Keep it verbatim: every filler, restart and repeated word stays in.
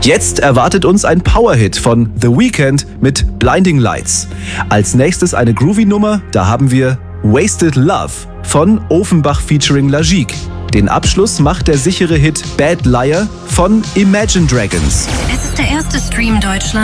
Jetzt erwartet uns ein Powerhit von The Weeknd mit Blinding Lights. Als nächstes eine Groovy-Nummer, da haben wir Wasted Love von Offenbach featuring Lagique. Den Abschluss macht der sichere Hit Bad Liar von Imagine Dragons. Es ist der erste Stream Deutschland.